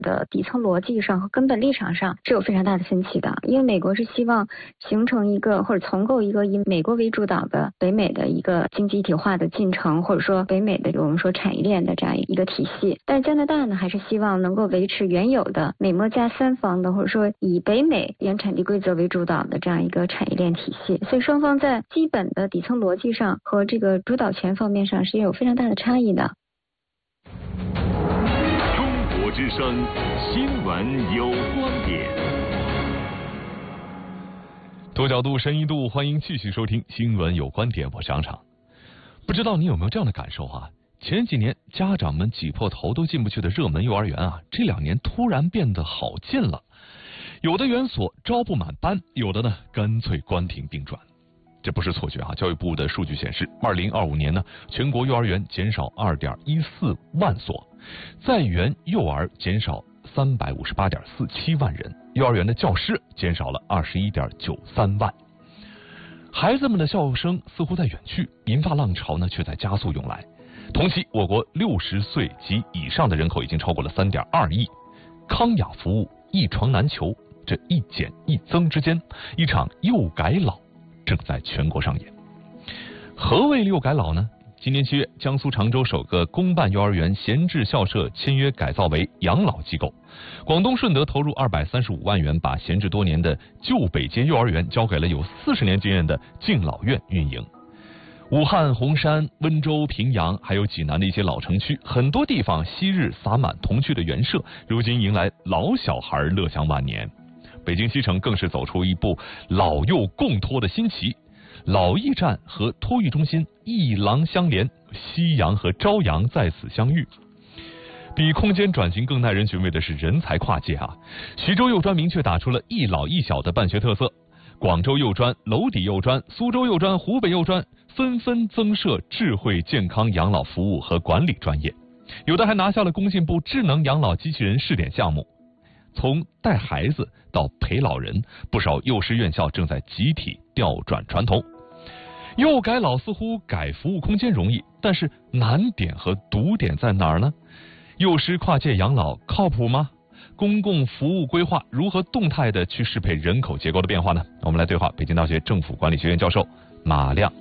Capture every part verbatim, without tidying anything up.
的底层逻辑上和根本立场上是有非常大的分歧的。因为美国是希望形成一个或者重构一个以美国为主导的北美的一个经济一体化的进程，或者说北美的我们说产业链的这样一个体系。但是加拿大呢，还是希望能够维持原有的美墨加三方的，或者说以北美原产地规则为主导的这样一个产业链体系。所以双方在基本的底层逻辑上和这个主导权方面上是有非常大的差异的。 中国之声新闻有观点， 多角度深一度，欢迎继续收听新闻有观点，我是杨常。不知道你有没有这样的感受啊？前几年家长们挤破头都进不去的热门幼儿园啊，这两年突然变得好进了。有的园所招不满班，有的呢干脆关停并转。这不是错觉啊！教育部的数据显示，二零二五年呢，全国幼儿园减少二点一四万所，在园幼儿减少三百五十八点四七万人，幼儿园的教师减少了二十一点九三万。孩子们的笑声似乎在远去，银发浪潮呢却在加速涌来。同期，我国六十岁及以上的人口已经超过了三点二亿，康养服务一床难求，这一减一增之间，一场幼改老正在全国上演。何谓幼改老呢？今年七月，江苏常州首个公办幼儿园闲置校舍签约改造为养老机构。广东顺德投入二百三十五万元，把闲置多年的旧北街幼儿园交给了有四十年经验的敬老院运营。武汉、洪山、温州、平阳，还有济南的一些老城区，很多地方昔日洒满童趣的园舍，如今迎来老小孩乐享晚年。北京西城更是走出一部老幼共托的新旗，老驿站和托育中心一廊相连，夕阳和朝阳在此相遇。比空间转型更耐人寻味的是人才跨界啊！徐州幼专明确打出了一老一小的办学特色，广州幼专、娄底幼专、苏州幼专、湖北幼专纷纷增设智慧健康养老服务和管理专业，有的还拿下了工信部智能养老机器人试点项目。从带孩子到陪老人，不少幼师院校正在集体调转传统。幼改老似乎改服务空间容易，但是难点和堵点在哪儿呢？幼师跨界养老靠谱吗？公共服务规划如何动态的去适配人口结构的变化呢？我们来对话北京大学政府管理学院教授马亮。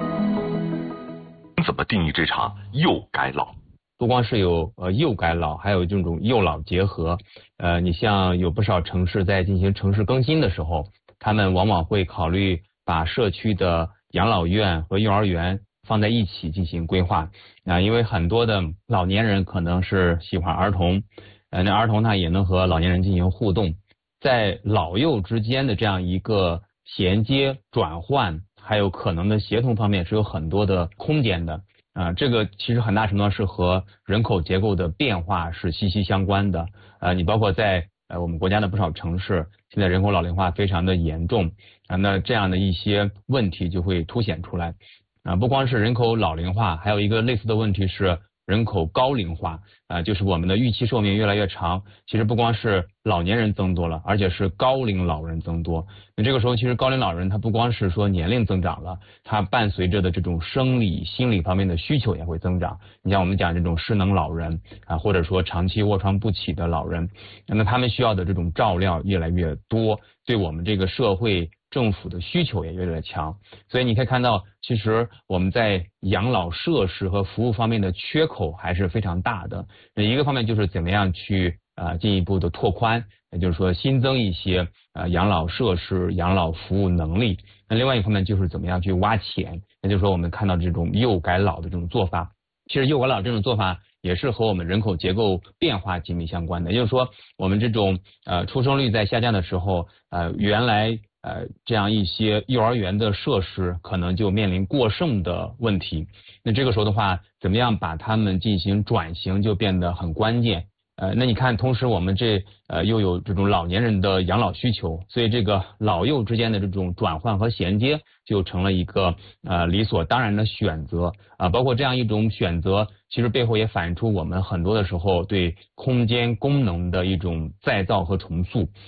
怎么定义这场幼改老？ 不光是有呃幼改老，还有这种幼老结合。呃，你像有不少城市在进行城市更新的时候，他们往往会考虑把社区的养老院和幼儿园放在一起进行规划啊、呃，因为很多的老年人可能是喜欢儿童，呃，那儿童呢也能和老年人进行互动，在老幼之间的这样一个衔接、转换，还有可能的协同方面是有很多的空间的。啊、呃，这个其实很大程度上是和人口结构的变化是息息相关的。呃，你包括在呃我们国家的不少城市，现在人口老龄化非常的严重啊、呃，那这样的一些问题就会凸显出来啊、呃。不光是人口老龄化，还有一个类似的问题是人口高龄化啊、呃，就是我们的预期寿命越来越长。其实不光是老年人增多了，而且是高龄老人增多。那这个时候，其实高龄老人他不光是说年龄增长了，他伴随着的这种生理、心理方面的需求也会增长。你像我们讲这种失能老人啊，或者说长期卧床不起的老人，那他们需要的这种照料越来越多，对我们这个社会政府的需求也越来越强。所以你可以看到，其实我们在养老设施和服务方面的缺口还是非常大的。那一个方面就是怎么样去呃进一步的拓宽，也就是说新增一些呃养老设施、养老服务能力。那另外一方面就是怎么样去挖潜，也就是说我们看到这种幼改老的这种做法，其实幼改老这种做法也是和我们人口结构变化紧密相关的。也就是说，我们这种呃出生率在下降的时候，呃原来呃这样一些幼儿园的设施可能就面临过剩的问题。那这个时候的话，怎么样把它们进行转型就变得很关键。呃，那你看，同时我们这呃又有这种老年人的养老需求，所以这个老幼之间的这种转换和衔接就成了一个呃理所当然的选择啊、呃。包括这样一种选择，其实背后也反映出我们很多的时候对空间功能的一种再造和重塑。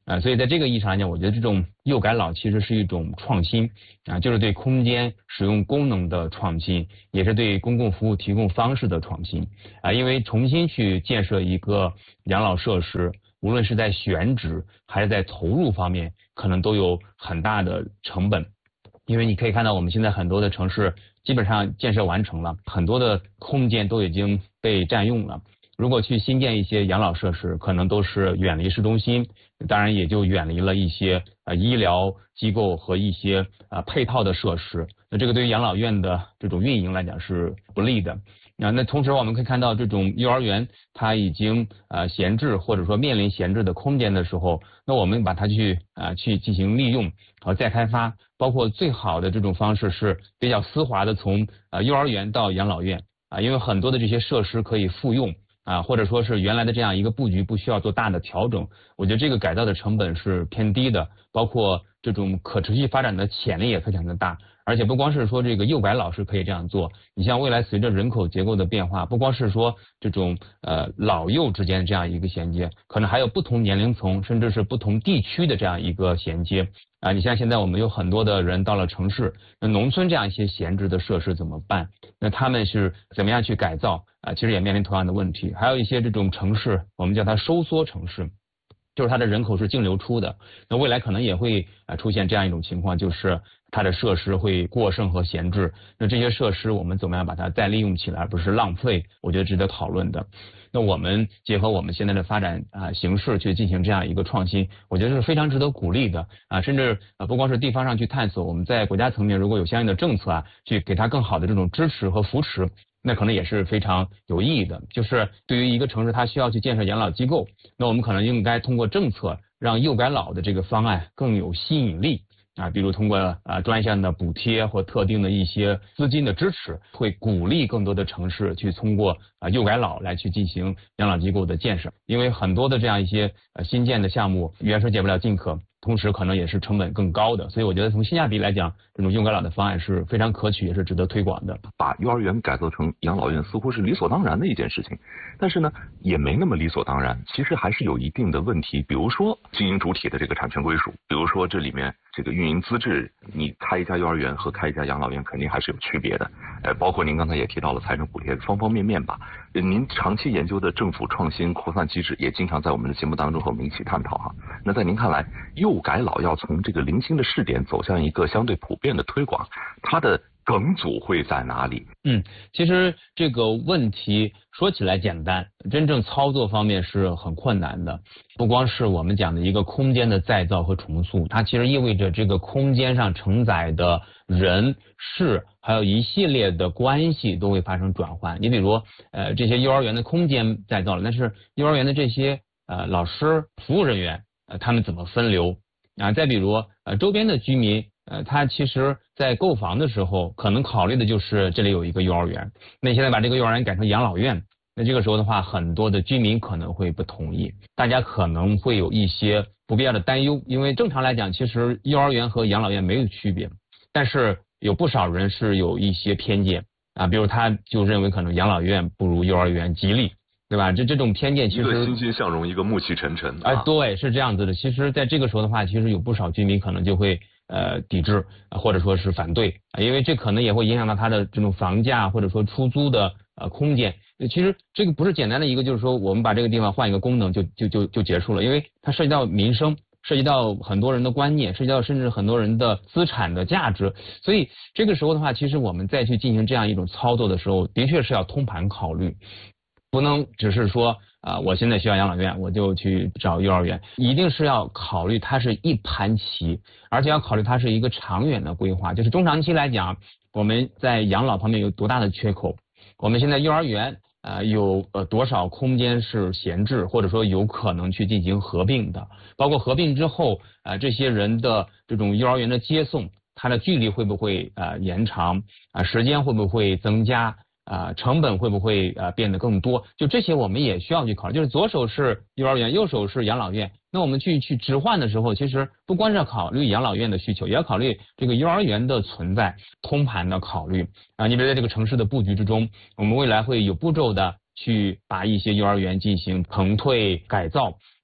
啊，所以在这个意义上来讲，我觉得这种幼改老其实是一种创新啊，就是对空间使用功能的创新，也是对公共服务提供方式的创新啊。因为重新去建设一个养老设施，无论是在选址还是在投入方面，可能都有很大的成本。因为你可以看到，我们现在很多的城市基本上建设完成了，很多的空间都已经被占用了。如果去新建一些养老设施，可能都是远离市中心，当然也就远离了一些呃医疗机构和一些呃配套的设施。那这个对于养老院的这种运营来讲是不利的。啊，那同时我们可以看到，这种幼儿园它已经呃闲置或者说面临闲置的空间的时候，那我们把它去啊、呃、去进行利用和再开发，包括最好的这种方式是比较丝滑的从呃幼儿园到养老院啊，因为很多的这些设施可以复用。啊，或者说是原来的这样一个布局不需要做大的调整，我觉得这个改造的成本是偏低的，包括这种可持续发展的潜力也非常的大。而且不光是说这个幼改老是可以这样做，你像未来随着人口结构的变化，不光是说这种呃老幼之间这样一个衔接，可能还有不同年龄层甚至是不同地区的这样一个衔接啊。你像现在我们有很多的人到了城市，那农村这样一些闲置的设施怎么办？那他们是怎么样去改造啊？其实也面临同样的问题。还有一些这种城市，我们叫它收缩城市，就是它的人口是净流出的，那未来可能也会啊出现这样一种情况，就是它的设施会过剩和闲置。那这些设施我们怎么样把它再利用起来，而不是浪费？我觉得值得讨论的。那我们结合我们现在的发展啊形势去进行这样一个创新，我觉得是非常值得鼓励的啊。甚至啊不光是地方上去探索，我们在国家层面如果有相应的政策啊，去给它更好的这种支持和扶持，那可能也是非常有意义的。就是对于一个城市它需要去建设养老机构，那我们可能应该通过政策让幼改老的这个方案更有吸引力啊，比如通过啊专项的补贴或特定的一些资金的支持，会鼓励更多的城市去通过啊幼改老来去进行养老机构的建设。因为很多的这样一些呃新建的项目，远水解不了近渴，同时可能也是成本更高的，所以我觉得从性价比来讲，这种幼改老的方案是非常可取，也是值得推广的。 把幼儿园改造成养老院似乎是理所当然的一件事情，但是呢，也没那么理所当然，其实还是有一定的问题。比如说经营主体的这个产权归属，比如说这里面这个运营资质，你开一家幼儿园和开一家养老院肯定还是有区别的。呃，包括您刚才也提到了财政补贴方方面面吧。呃，您长期研究的政府创新扩散机制，也经常在我们的节目当中和我们一起探讨哈。那在您看来，幼改老要从这个零星的试点走向一个相对普遍的推广，它的梗阻会在哪里？ 嗯，其实这个问题说起来简单，真正操作方面是很困难的。不光是我们讲的一个空间的再造和重塑，它其实意味着这个空间上承载的人事，还有一系列的关系都会发生转换。你比如呃这些幼儿园的空间再造了，但是幼儿园的这些呃老师、服务人员呃他们怎么分流啊？再比如呃周边的居民。呃，他其实在购房的时候，可能考虑的就是这里有一个幼儿园。那你现在把这个幼儿园改成养老院，那这个时候的话，很多的居民可能会不同意，大家可能会有一些不必要的担忧。因为正常来讲，其实幼儿园和养老院没有区别，但是有不少人是有一些偏见啊，比如他就认为可能养老院不如幼儿园吉利。对吧？这这种偏见其实一个欣欣向荣，一个暮气沉沉。 哎、啊，对，是这样子的。其实，在这个时候的话，其实有不少居民可能就会呃抵制，或者说是反对，因为这可能也会影响到他的这种房价或者说出租的呃空间。其实这个不是简单的一个，就是说我们把这个地方换一个功能就就就就结束了，因为它涉及到民生，涉及到很多人的观念，涉及到甚至很多人的资产的价值。所以这个时候的话，其实我们再去进行这样一种操作的时候，的确是要通盘考虑。不能只是说啊、呃，我现在需要养老院，我就去找幼儿园，一定是要考虑它是一盘棋，而且要考虑它是一个长远的规划。就是中长期来讲，我们在养老方面有多大的缺口？我们现在幼儿园啊、呃、有呃多少空间是闲置，或者说有可能去进行合并的？包括合并之后啊、呃，这些人的这种幼儿园的接送，它的距离会不会呃延长啊、呃？时间会不会增加？啊、呃，成本会不会呃变得更多？就这些我们也需要去考虑。就是左手是幼儿园，右手是养老院。那我们去去置换的时候，其实不光是要考虑养老院的需求，也要考虑这个幼儿园的存在，通盘的考虑啊。你比如在这个城市的布局之中，我们未来会有步骤的去把一些幼儿园进行腾退改造。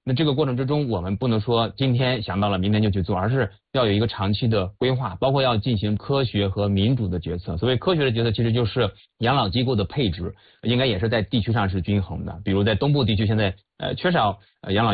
那这个过程之中，我们不能说今天想到了，明天就去做，而是要有一个长期的规划，包括要进行科学和民主的决策。所谓科学的决策，其实就是养老机构的配置，应该也是在地区上是均衡的。比如在东部地区，现在呃缺少呃养老